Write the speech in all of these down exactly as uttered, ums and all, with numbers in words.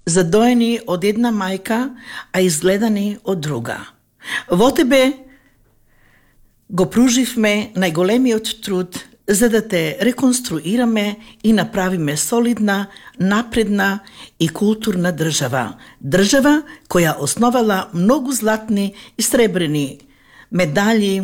задоени од една мајка, а изгледани од друга. Во тебе го пруживме најголемиот труд за да те реконструираме и направиме солидна, напредна и културна држава. Држава која основала многу златни и сребрени медали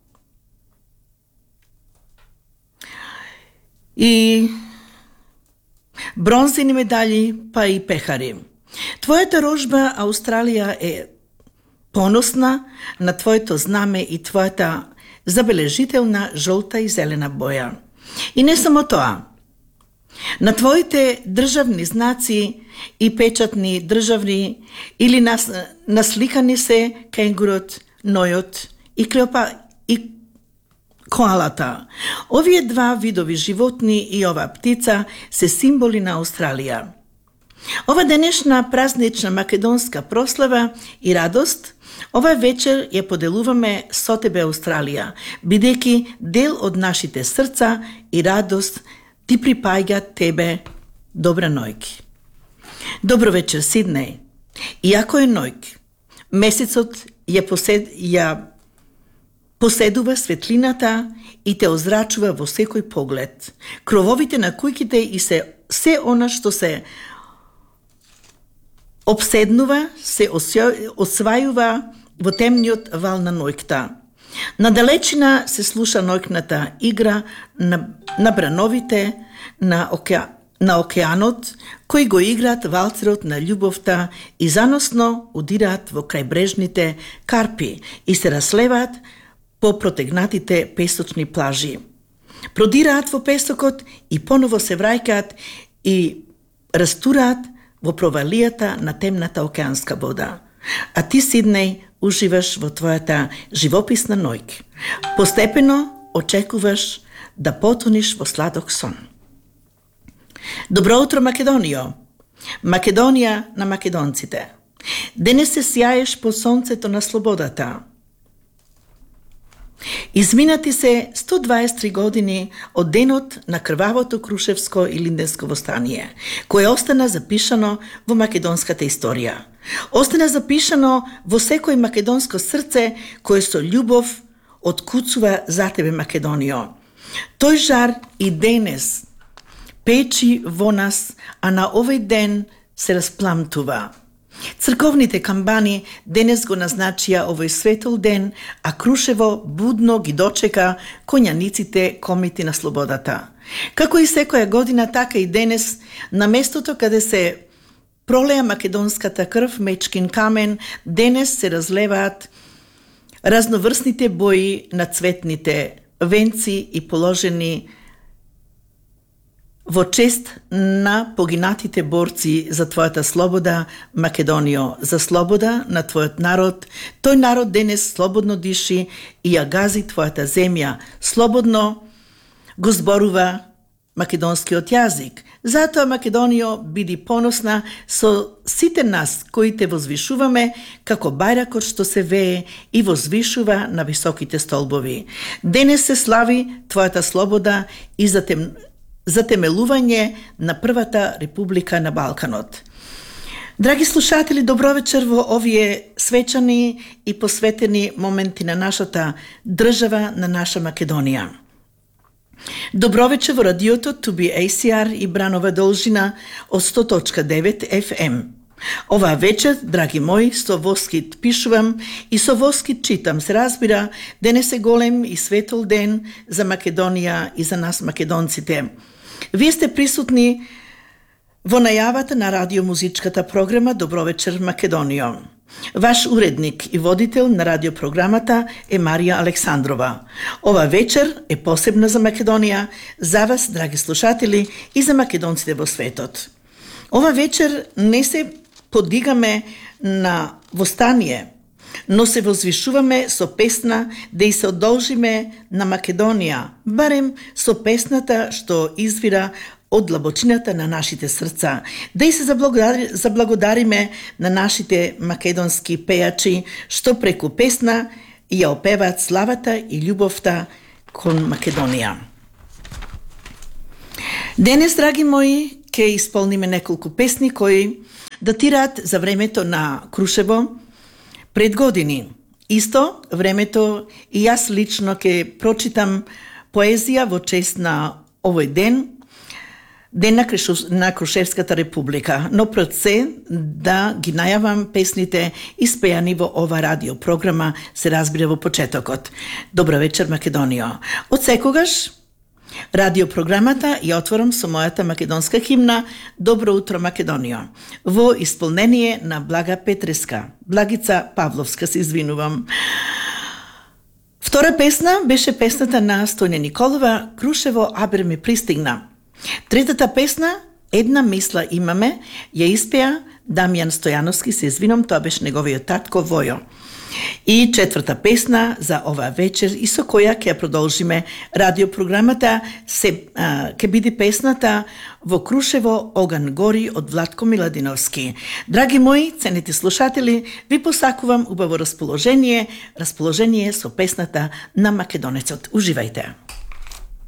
и бронзени медали, па и пехари. Твојата рожба Австралија е поносна на твоето знаме и твојата забележителна жолта и зелена боја. И не само тоа. На твоите државни знаци и печатни државни или нас, насликани се кенгурот, нојот и клеопа и коалата. Овие два видови животни и ова птица се символи на Австралија. Ова денешна празнична македонска прослава и радост ова вечер ја поделуваме со тебе, Австралија, бидејќи дел од нашите срца и радост ти припаѓа тебе, добра нојки. Добро вечер, Сиднеј. Иако е нојк, месецот ја, посед, ја поседува светлината и те озрачува во секој поглед. Крововите на куќите и се се она што се обседнува, се освајува во темниот вал на нојкта. На далечина се слуша нојкната игра на, на брановите на, оке, на океанот, кои го играат валцерот на љубовта и заносно удираат во крајбрежните карпи и се разлеваат по протегнатите песочни плажи. Продираат во песокот и поново се враќаат и растураат во провалијата на темната океанска вода. А ти, Сиднеј, уживаш во твојата живописна нојка. Постепено очекуваш да потониш во сладок сон. Добро утро, Македонијо! Македонија на македонците. Денес се сјаеш по сонцето на слободата. Изминати се сто дваесет и три години од денот на крвавото Крушевско и Линденско востание, кое остана запишано во македонската историја. Остана запишано во секој македонско срце кое со љубов откуцува за тебе, Македонијо. Тој жар и денес печи во нас, а на овој ден се распламтува. Црковните камбани денес го назначија овој светол ден, а Крушево будно ги дочека конјаниците комити на слободата. Како и секоја година, така и денес, на местото каде се пролеа македонската крв, мечкин камен, денес се разлеваат разноврсните бои на цветните венци и положени во чест на погинатите борци за твојата слобода, Македонијо, за слобода на твојот народ. Тој народ денес слободно диши и ја гази твојата земја, слободно го зборува македонскиот јазик. Затоа, Македонијо, биди поносна со сите нас кои те возвишуваме како бајракот што се вее и возвишува на високите столбови. Денес се слави твојата слобода и затем затемелување на првата република на Балканот. Драги слушатели, добро вечер во овие свечани и посветени моменти на нашата држава, на наша Македонија. Добро вечер во радиото Туби Ей Си Ар и Бранова должина од сто точка девет Еф Ем. Оваа вечер, драги мои, со воскит пишувам и со воскит читам. Се разбира, денес е голем и светол ден за Македонија и за нас македонците. Вие сте присутни во најавата на радиомузичката програма Добро вечер, Македонијо. Ваш уредник и водител на радиопрограмата е Марија Александрова. Ова вечер е посебна за Македонија, за вас, драги слушатели, и за македонците во светот. Ова вечер не се подигаме на востание, но се возвишуваме со песна да и се одолжиме на Македонија, барем со песната што извира од длабочината на нашите срца, да и се заблагодари, заблагодариме на нашите македонски пејачи што преку песна ја опеваат славата и љубовта кон Македонија. Денес, драги мои, ќе исполниме неколку песни кои датираат за времето на Крушево пред години. Исто времето и јас лично ќе прочитам поезија во чест на овој ден, Ден на, Кришу, на Крушевската република, но пред се да ги најавам песните испејани во ова радиопрограма, се разбира во почетокот. Добра вечер, Македонијо. Од секогаш, радиопрограмата ја отворам со мојата македонска химна Добро утро, Македонијо, во исполнение на Блага Петреска, Благица Павловска, се извинувам. Втора песна беше песната на Стојна Николова, Крушево Абер ми пристигна. Третата песна, Една мисла имаме, ја испеа Дамјан Стојановски, се извинам, тоа беше неговиот татко Војо. И четврта песна за ова вечер, и со која ќе ја продолжиме радиопрограмата, се а, ќе биде песната Во Крушево оган гори од Владко Миладиновски. Драги мои, ценети слушатели, ви посакувам убаво расположение, расположение со песната на македонецот. Уживајте!